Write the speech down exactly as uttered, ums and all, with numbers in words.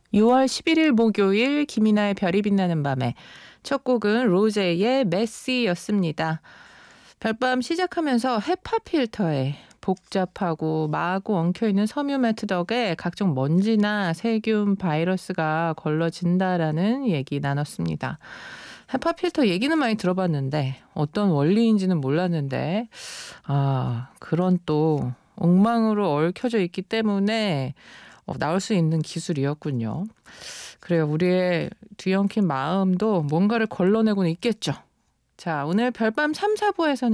유월 십일일 목요일 김이나의 별이 빛나는 밤에 첫 곡은 로제의 메시였습니다. 별밤 시작하면서 헤파 필터에 복잡하고 마구 엉켜있는 섬유 매트 덕에 각종 먼지나 세균, 바이러스가 걸러진다라는 얘기 나눴습니다. 헤파 필터 얘기는 많이 들어봤는데 어떤 원리인지는 몰랐는데 아 그런 또 엉망으로 얽혀져 있기 때문에 어, 나올 수 있는 기술이었군요. 그래요. 우리의 뒤엉킨 마음도 뭔가를 걸러내고는 있겠죠. 자, 오늘 별밤 삼, 사 부에서는